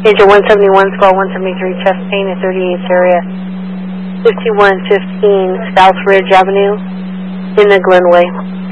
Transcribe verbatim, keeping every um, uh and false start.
Major one seventy-one, Squall one seventy-three, chest pain at thirty-eighth area, fifty-one fifteen South Ridge Avenue in the Glenway.